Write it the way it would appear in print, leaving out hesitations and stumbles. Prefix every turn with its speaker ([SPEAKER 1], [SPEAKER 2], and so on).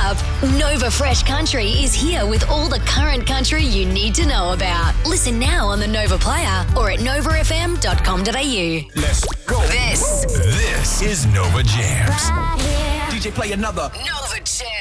[SPEAKER 1] up. Nova Fresh Country is here with all the current country you need to know about. Listen now on the Nova Player or at novafm.com.au.
[SPEAKER 2] Let's go.
[SPEAKER 1] This
[SPEAKER 2] is Nova Jams.
[SPEAKER 3] DJ, play another.
[SPEAKER 1] Nova Jams.